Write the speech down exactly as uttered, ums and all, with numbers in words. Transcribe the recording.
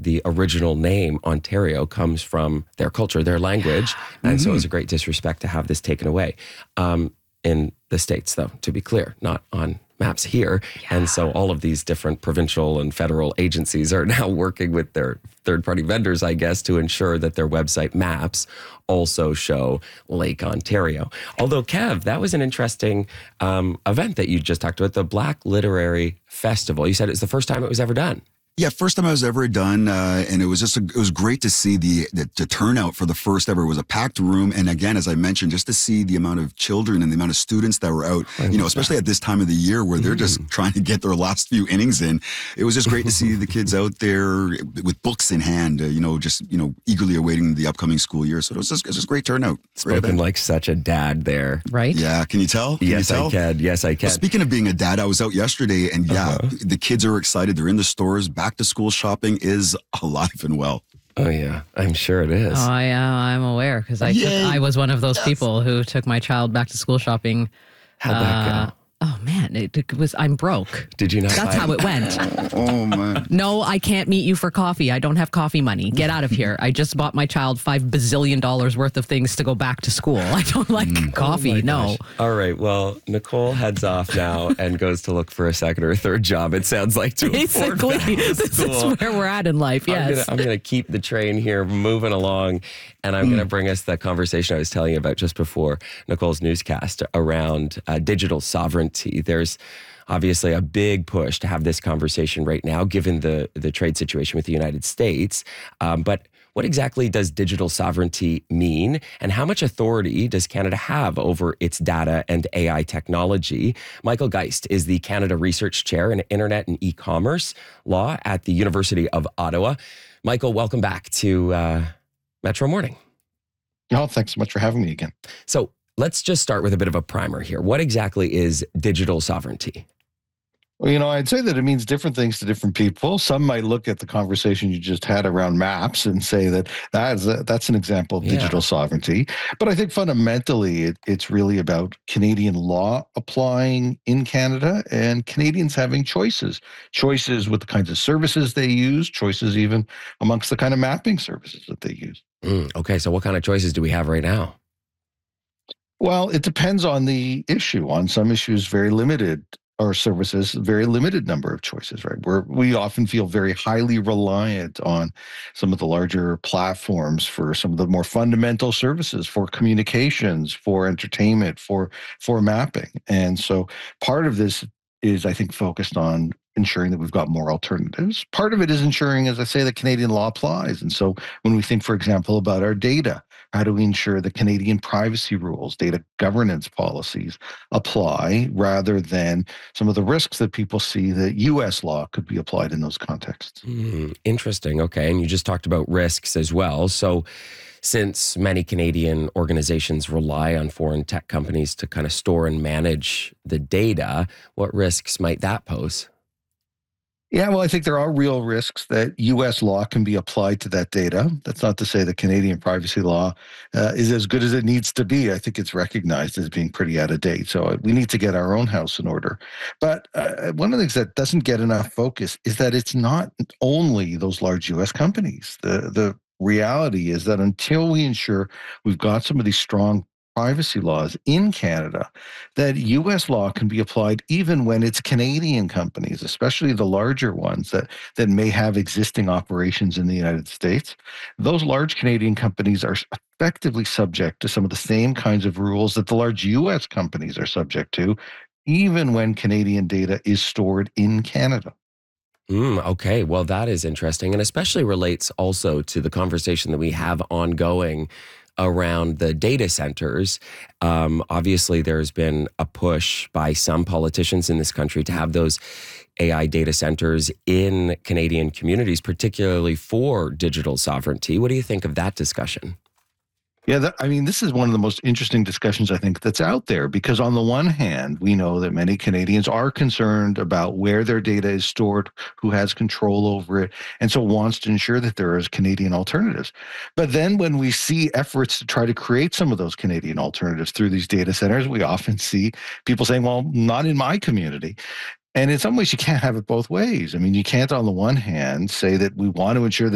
the original name, Ontario, comes from their culture, their language. And mm-hmm. so it was a great disrespect to have this taken away. Um, in the States, though, to be clear, not on maps here. Yeah. And so all of these different provincial and federal agencies are now working with their third-party vendors, I guess, to ensure that their website maps also show Lake Ontario. Although, Kev, that was an interesting um, event that you just talked about, the Black Literary Festival. You said it's the first time it was ever done. Yeah, first time I was ever done, uh, and it was just a, it was great to see the, the the turnout for the first ever. It was a packed room, and again, as I mentioned, just to see the amount of children and the amount of students that were out. I you know, especially that. At this time of the year where they're mm. just trying to get their last few innings in. It was just great to see the kids out there with books in hand. Uh, you know, just you know, eagerly awaiting the upcoming school year. So it was just it was just great turnout. Spoken like such a dad there, right? Yeah, can you tell? Can yes, you tell? I can. Yes, I can. Well, speaking of being a dad, I was out yesterday, and yeah, uh-huh. the kids are excited. They're in the stores, back to school shopping is alive and well. Oh yeah, I'm sure it is. Oh yeah, I'm aware because I took, I was one of those yes. people who took my child back to school shopping. How'd uh, that go? Oh man, it, it was. I'm broke. Did you not? That's how it went. Oh man. No, I can't meet you for coffee. I don't have coffee money. Get out of here. I just bought my child five bazillion dollars worth of things to go back to school. I don't like mm. coffee. Oh no. Gosh. All right. Well, Nicole heads off now and goes to look for a second or third job. It sounds like to basically this is where we're at in life. Yes. I'm going to keep the train here moving along, and I'm mm. going to bring us the conversation I was telling you about just before Nicole's newscast around uh, digital sovereignty. There's obviously a big push to have this conversation right now, given the, the trade situation with the United States. Um, but what exactly does digital sovereignty mean? And how much authority does Canada have over its data and A I technology? Michael Geist is the Canada Research Chair in Internet and E-commerce Law at the University of Ottawa. Michael, welcome back to uh, Metro Morning. Oh, thanks so much for having me again. So let's just start with a bit of a primer here. What exactly is digital sovereignty? Well, you know, I'd say that it means different things to different people. Some might look at the conversation you just had around maps and say that that's, a, that's an example of yeah. digital sovereignty. But I think fundamentally it, it's really about Canadian law applying in Canada and Canadians having choices. Choices with the kinds of services they use, choices even amongst the kind of mapping services that they use. Mm, okay, so what kind of choices do we have right now? Well, it depends on the issue. On some issues, very limited, or services, very limited number of choices, right? Where we often feel very highly reliant on some of the larger platforms for some of the more fundamental services, for communications, for entertainment, for for mapping. And so part of this is, I think, focused on ensuring that we've got more alternatives. Part of it is ensuring, as I say, that Canadian law applies. And so when we think, for example, about our data, how do we ensure that Canadian privacy rules, data governance policies apply rather than some of the risks that people see that U S law could be applied in those contexts? Mm, interesting. Okay. And you just talked about risks as well. So since many Canadian organizations rely on foreign tech companies to kind of store and manage the data, what risks might that pose? Yeah, well, I think there are real risks that U S law can be applied to that data. That's not to say that Canadian privacy law uh, is as good as it needs to be. I think it's recognized as being pretty out of date. So we need to get our own house in order. But uh, one of the things that doesn't get enough focus is that it's not only those large U S companies. The, the reality is that until we ensure we've got some of these strong privacy laws in Canada, that U S law can be applied even when it's Canadian companies, especially the larger ones that, that may have existing operations in the United States. Those large Canadian companies are effectively subject to some of the same kinds of rules that the large U S companies are subject to, even when Canadian data is stored in Canada. Mm, okay, well, that is interesting, and especially relates also to the conversation that we have ongoing around the data centers. Um, obviously, there's been a push by some politicians in this country to have those A I data centers in Canadian communities, particularly for digital sovereignty. What do you think of that discussion? Yeah, that, I mean, this is one of the most interesting discussions, I think, that's out there, because on the one hand, we know that many Canadians are concerned about where their data is stored, who has control over it, and so wants to ensure that there is Canadian alternatives. But then when we see efforts to try to create some of those Canadian alternatives through these data centers, we often see people saying, well, not in my community. And in some ways, you can't have it both ways. I mean, you can't, on the one hand, say that we want to ensure that